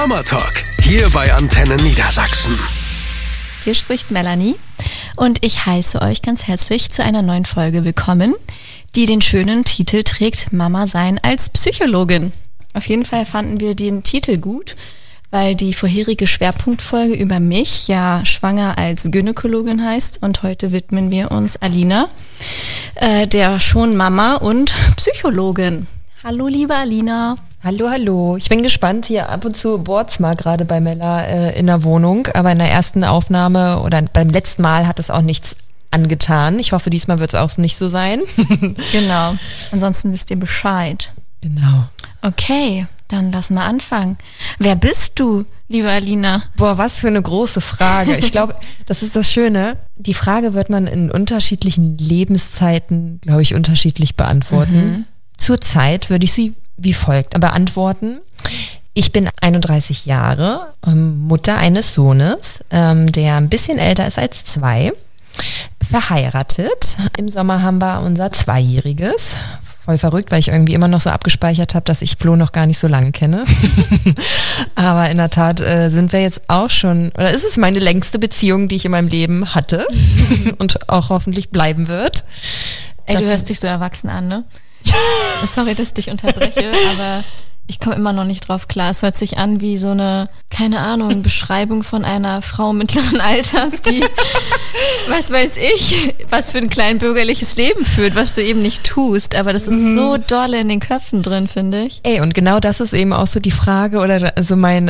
Mama Talk, hier bei Antenne Niedersachsen. Hier spricht Melanie und ich heiße euch ganz herzlich zu einer neuen Folge willkommen, die den schönen Titel trägt Mama sein als Psychologin. Auf jeden Fall fanden wir den Titel gut, weil die vorherige Schwerpunktfolge über mich ja schwanger als Gynäkologin heißt und heute widmen wir uns Alina, der schon Mama und Psychologin. Hallo liebe Alina. Hallo. Ich bin gespannt. Hier ab und zu bohrt's mal gerade bei Mella in der Wohnung. Aber in der ersten Aufnahme oder beim letzten Mal hat es auch nichts angetan. Ich hoffe, diesmal wird es auch nicht so sein. Genau. Ansonsten wisst ihr Bescheid. Genau. Okay, dann lass mal anfangen. Wer bist du, liebe Alina? Boah, was für eine große Frage. Ich glaube, das ist das Schöne. Die Frage wird man in unterschiedlichen Lebenszeiten, glaube ich, unterschiedlich beantworten. Zurzeit würde ich sie wie folgt beantworten. Ich bin 31 Jahre, Mutter eines Sohnes, der ein bisschen älter ist als 2, verheiratet. Im Sommer haben wir unser 2-jähriges. Voll verrückt, weil ich irgendwie immer noch so abgespeichert habe, dass ich Flo noch gar nicht so lange kenne. Aber in der Tat sind wir jetzt auch schon, oder ist es meine längste Beziehung, die ich in meinem Leben hatte und auch hoffentlich bleiben wird. Ey, du hörst dich so erwachsen an, ne? Sorry, dass ich dich unterbreche, aber ich komme immer noch nicht drauf klar. Es hört sich an wie so eine, keine Ahnung, Beschreibung von einer Frau mittleren Alters, die, was weiß ich, was für ein kleinbürgerliches Leben führt, was du eben nicht tust. Aber das ist so doll in den Köpfen drin, finde ich. Ey, und genau das ist eben auch so die Frage oder also mein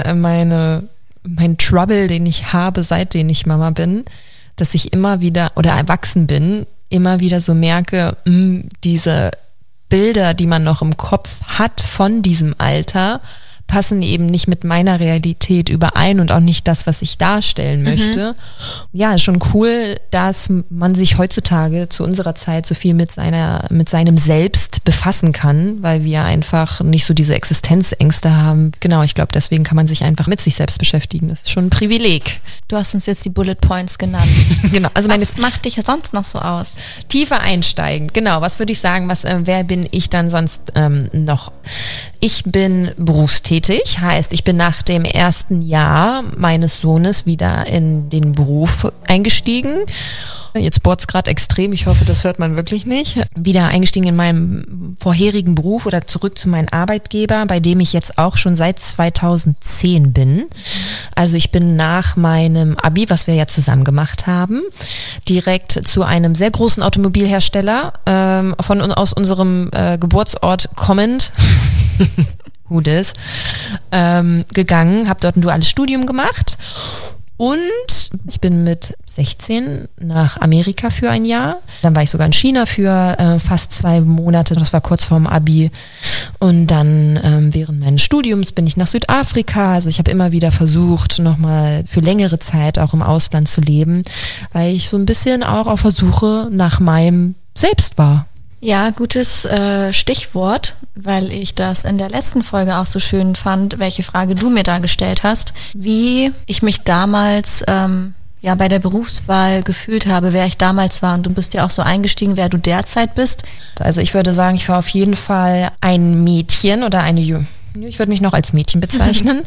Trouble, den ich habe, seitdem ich Mama bin, dass ich immer wieder, oder erwachsen bin, immer wieder so merke, diese Bilder, die man noch im Kopf hat von diesem Alter, passen eben nicht mit meiner Realität überein und auch nicht das, was ich darstellen möchte. Ja, ist schon cool, dass man sich heutzutage zu unserer Zeit so viel mit seinem Selbst befassen kann, weil wir einfach nicht so diese Existenzängste haben. Genau, ich glaube, deswegen kann man sich einfach mit sich selbst beschäftigen. Das ist schon ein Privileg. Du hast uns jetzt die Bullet Points genannt. Genau, also was macht dich sonst noch so aus? Tiefer einsteigen. Genau, was würde ich sagen, wer bin ich dann sonst noch? Ich bin berufstätig, heißt, ich bin nach dem ersten Jahr meines Sohnes wieder in den Beruf eingestiegen. Jetzt bohrt's gerade extrem, ich hoffe, das hört man wirklich nicht. Wieder eingestiegen in meinem vorherigen Beruf oder zurück zu meinem Arbeitgeber, bei dem ich jetzt auch schon seit 2010 bin. Also ich bin nach meinem Abi, was wir ja zusammen gemacht haben, direkt zu einem sehr großen Automobilhersteller aus unserem Geburtsort kommend. Who dis? Gegangen, habe dort ein duales Studium gemacht und ich bin mit 16 nach Amerika für ein Jahr. Dann war ich sogar in China für fast 2 Monate, das war kurz vorm Abi. Und dann während meines Studiums bin ich nach Südafrika. Also ich habe immer wieder versucht, nochmal für längere Zeit auch im Ausland zu leben, weil ich so ein bisschen auch auf der Suche nach meinem Selbst war. Ja, gutes Stichwort, weil ich das in der letzten Folge auch so schön fand, welche Frage du mir da gestellt hast, wie ich mich damals bei der Berufswahl gefühlt habe, wer ich damals war. Und du bist ja auch so eingestiegen, wer du derzeit bist. Also ich würde sagen, ich war auf jeden Fall ein Mädchen oder ich würde mich noch als Mädchen bezeichnen.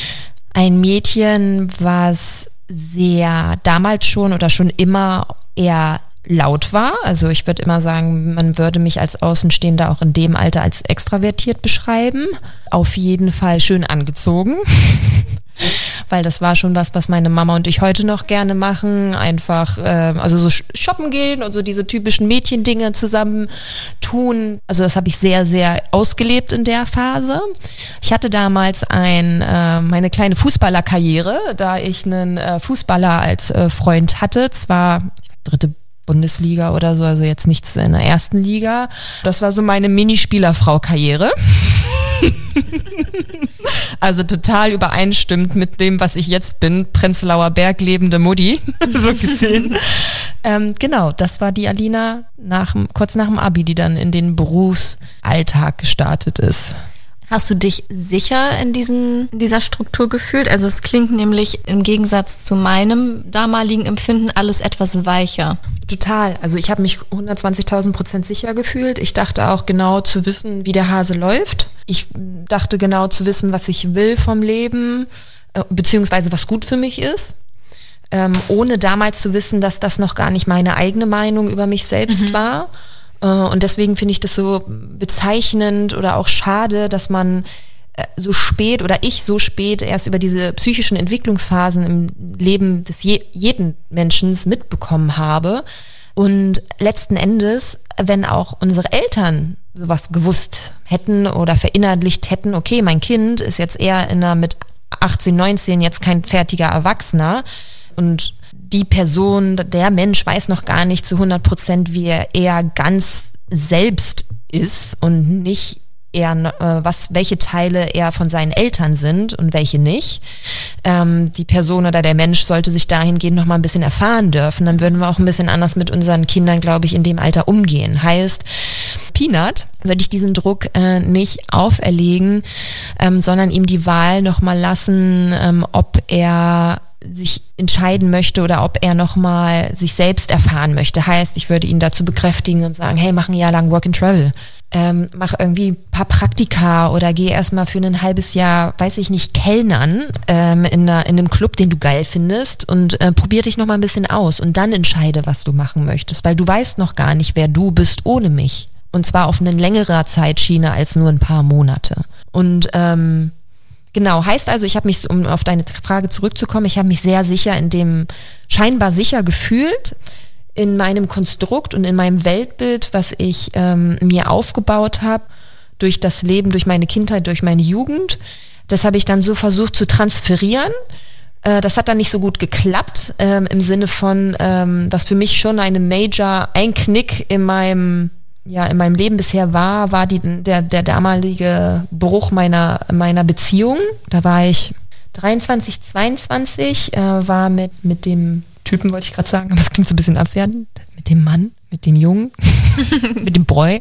Ein Mädchen, was sehr damals schon oder schon immer eher laut war. Also ich würde immer sagen, man würde mich als Außenstehender auch in dem Alter als extravertiert beschreiben. Auf jeden Fall schön angezogen. Weil das war schon was meine Mama und ich heute noch gerne machen. Einfach, also so shoppen gehen und so diese typischen Mädchendinge zusammen tun. Also das habe ich sehr, sehr ausgelebt in der Phase. Ich hatte damals meine kleine Fußballerkarriere, da ich einen Fußballer als Freund hatte. Zwar 3. Bundesliga oder so, also jetzt nichts in der 1. Liga. Das war so meine Minispielerfrau-Karriere. Also total übereinstimmt mit dem, was ich jetzt bin, Prenzlauer Berg lebende Mutti, so gesehen. Genau, das war die Alina kurz nach dem Abi, die dann in den Berufsalltag gestartet ist. Hast du dich sicher in dieser Struktur gefühlt? Also es klingt nämlich im Gegensatz zu meinem damaligen Empfinden alles etwas weicher. Total. Also ich habe mich 120.000% sicher gefühlt. Ich dachte auch genau zu wissen, wie der Hase läuft. Ich dachte genau zu wissen, was ich will vom Leben, beziehungsweise was gut für mich ist. Ohne damals zu wissen, dass das noch gar nicht meine eigene Meinung über mich selbst war. Und deswegen finde ich das so bezeichnend oder auch schade, dass man so spät oder ich so spät erst über diese psychischen Entwicklungsphasen im Leben des jeden Menschen mitbekommen habe. Und letzten Endes, wenn auch unsere Eltern sowas gewusst hätten oder verinnerlicht hätten, okay, mein Kind ist jetzt eher mit 18, 19 jetzt kein fertiger Erwachsener und die Person, der Mensch weiß noch gar nicht zu 100%, wie er ganz selbst ist und nicht welche Teile eher von seinen Eltern sind und welche nicht. Die Person oder der Mensch sollte sich dahingehend noch mal ein bisschen erfahren dürfen. Dann würden wir auch ein bisschen anders mit unseren Kindern, glaube ich, in dem Alter umgehen. Heißt, Peanut würde ich diesen Druck nicht auferlegen, sondern ihm die Wahl noch mal lassen, ob er sich entscheiden möchte oder ob er nochmal sich selbst erfahren möchte. Heißt, ich würde ihn dazu bekräftigen und sagen, hey, mach ein Jahr lang Work and Travel. Mach irgendwie ein paar Praktika oder geh erstmal für ein halbes Jahr, weiß ich nicht, Kellnern in einem Club, den du geil findest und probier dich nochmal ein bisschen aus und dann entscheide, was du machen möchtest, weil du weißt noch gar nicht, wer du bist ohne mich. Und zwar auf eine längere Zeitschiene als nur ein paar Monate. Und genau, heißt also, ich habe mich, um auf deine Frage zurückzukommen, ich habe mich sehr sicher scheinbar sicher gefühlt in meinem Konstrukt und in meinem Weltbild, was ich mir aufgebaut habe durch das Leben, durch meine Kindheit, durch meine Jugend. Das habe ich dann so versucht zu transferieren. Das hat dann nicht so gut geklappt, im Sinne von, dass für mich schon ein Knick in meinem Leben bisher war der damalige Bruch meiner Beziehung. Da war ich 23, 22, war mit dem Typen, wollte ich gerade sagen, aber es klingt so ein bisschen abwertend, mit dem Mann, mit dem Jungen, mit dem Boy,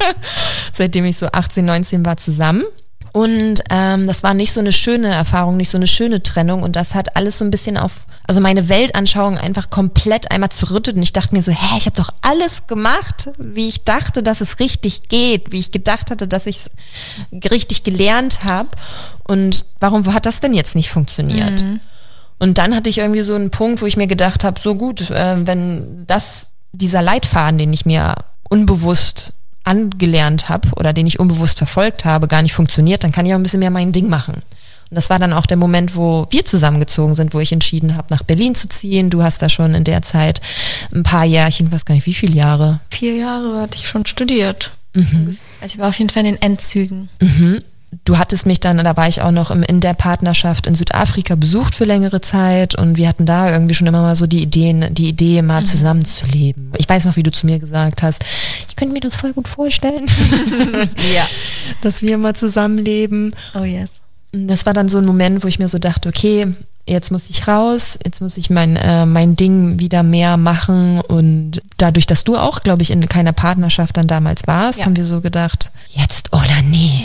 seitdem ich so 18, 19 war, zusammen. Und das war nicht so eine schöne Erfahrung, nicht so eine schöne Trennung und das hat alles so ein bisschen also meine Weltanschauung einfach komplett einmal zerrüttet und ich dachte mir so, ich habe doch alles gemacht, wie ich dachte, dass es richtig geht, wie ich gedacht hatte, dass ich es richtig gelernt habe und warum hat das denn jetzt nicht funktioniert? Und dann hatte ich irgendwie so einen Punkt, wo ich mir gedacht habe, so gut, wenn dieser Leitfaden, den ich mir unbewusst angelernt habe oder den ich unbewusst verfolgt habe, gar nicht funktioniert, dann kann ich auch ein bisschen mehr mein Ding machen. Und das war dann auch der Moment, wo wir zusammengezogen sind, wo ich entschieden habe, nach Berlin zu ziehen. Du hast da schon in der Zeit ein paar Jährchen, ich weiß gar nicht, wie viele Jahre? 4 Jahre hatte ich schon studiert. Also ich war auf jeden Fall in den Endzügen. Du hattest mich dann, da war ich auch noch in der Partnerschaft in Südafrika besucht für längere Zeit und wir hatten da irgendwie schon immer mal so die Idee mal zusammenzuleben. Ich weiß noch, wie du zu mir gesagt hast, ich könnte mir das voll gut vorstellen, Ja. dass wir mal zusammenleben. Oh yes. Und das war dann so ein Moment, wo ich mir so dachte, okay, jetzt muss ich raus, jetzt muss ich mein Ding wieder mehr machen und dadurch, dass du auch, glaube ich, in keiner Partnerschaft dann damals warst, haben wir so gedacht, jetzt oder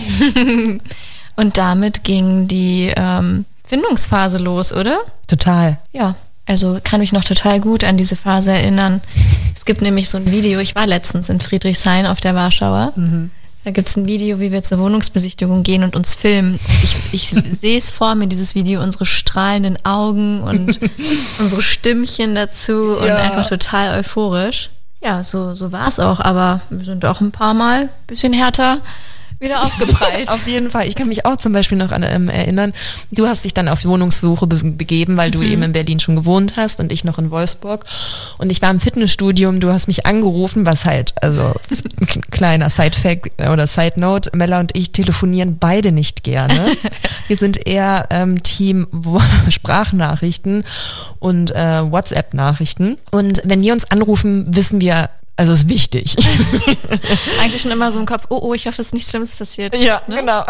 nie. Und damit ging die Findungsphase los, oder? Total. Ja, also kann mich noch total gut an diese Phase erinnern. Es gibt nämlich so ein Video, ich war letztens in Friedrichshain auf der Warschauer. Da gibt es ein Video, wie wir zur Wohnungsbesichtigung gehen und uns filmen. Und ich sehe es vor mir, dieses Video, unsere strahlenden Augen und unsere Stimmchen dazu und einfach total euphorisch. Ja, so war es auch, aber wir sind auch ein paar Mal ein bisschen härter wieder aufgeprallt. Auf jeden Fall. Ich kann mich auch zum Beispiel noch an erinnern, du hast dich dann auf Wohnungssuche begeben, weil du eben in Berlin schon gewohnt hast und ich noch in Wolfsburg. Und ich war im Fitnessstudium, du hast mich angerufen, was halt, also kleiner Side-Fact oder Side-Note, Mella und ich telefonieren beide nicht gerne. Wir sind eher Team Sprachnachrichten und WhatsApp-Nachrichten. Und wenn wir uns anrufen, wissen wir, also ist wichtig. Eigentlich schon immer so im Kopf, oh, ich hoffe, es ist nichts Schlimmes passiert. Ja, ne? Genau.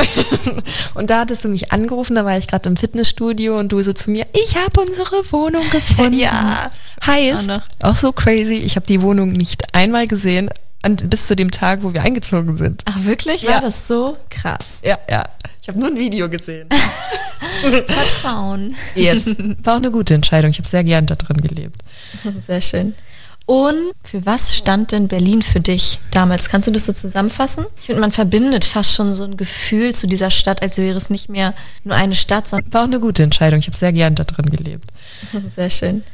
Und da hattest du mich angerufen, da war ich gerade im Fitnessstudio und du so zu mir, ich habe unsere Wohnung gefunden. Ja. Heißt, auch so crazy, ich habe die Wohnung nicht einmal gesehen, bis zu dem Tag, wo wir eingezogen sind. Ach wirklich? Ja. War das so krass? Ja. Ich habe nur ein Video gesehen. Vertrauen. Yes. War auch eine gute Entscheidung. Ich habe sehr gern da drin gelebt. Sehr schön. Und für was stand denn Berlin für dich damals? Kannst du das so zusammenfassen? Ich finde, man verbindet fast schon so ein Gefühl zu dieser Stadt, als wäre es nicht mehr nur eine Stadt, sondern War auch eine gute Entscheidung. Ich habe sehr gern da drin gelebt. sehr schön.